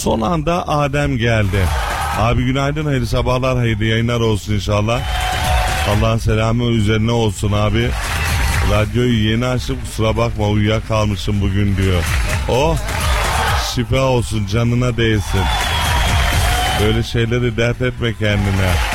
Son anda Adem geldi. Abi günaydın, hayırlı sabahlar, hayırlı yayınlar olsun inşallah. Allah'ın selamı üzerine olsun abi. Radyoyu yeni açtım, kusura bakma uyuyakalmışım bugün diyor. Oh, şifa olsun, canına değsin. Böyle şeyleri dert etme kendine.